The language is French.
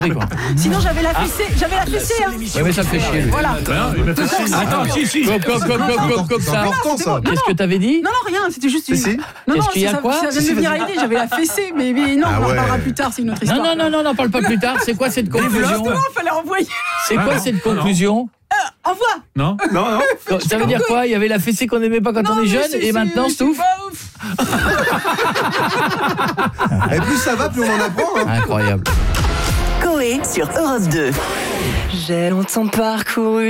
Sinon j'avais la fessée, hein. Ouais, mais ça fait chier. Voilà. Attends, si. Comme ça. Qu'est-ce que t'avais dit? Non, rien, c'était juste une... Non, Qu'est-ce qu'il y a quoi? Ça vient de venir à l'idée, j'avais la fessée, mais non, on en parlera plus tard, c'est une autre histoire. Non, parle pas plus tard. C'est quoi cette conclusion? Justement, fallait envoyer. C'est quoi cette conclusion? Envoie. Non. Ça veut dire quoi? Il y avait la fessée qu'on n'aimait pas quand on est jeune et maintenant stouf. Et plus ça va, plus on en apprend. Incroyable. Coé sur Europe 2. J'ai longtemps parcouru